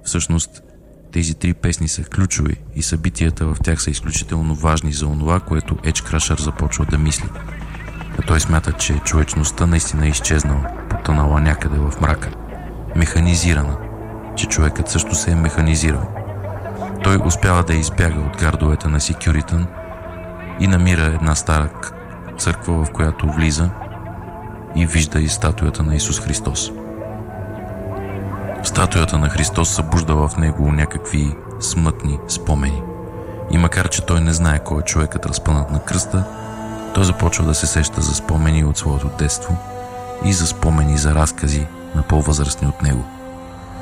Всъщност, тези 3 песни са ключови и събитията в тях са изключително важни за онова, което Едж Крашър започва да мисли. А той смята, че човечността наистина е изчезнала, потънала някъде в мрака. Механизирана, че човекът също се е механизирал. Той успява да избяга от гардовете на Секюритън и намира една стара църква, в която влиза и вижда и статуята на Исус Христос. Статуята на Христос събужда в него някакви смътни спомени. И макар че той не знае кой е човекът разпънат на кръста, той започва да се сеща за спомени от своето детство и за спомени за разкази на по-възрастни от него.